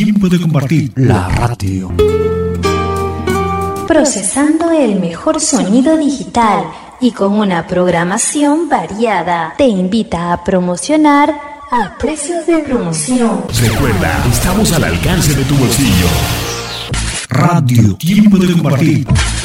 Tiempo de compartir. La radio. Procesando el mejor sonido digital y con una programación variada. Te invita a promocionar a precios de promoción. Recuerda, estamos al alcance de tu bolsillo. Radio. Tiempo de compartir.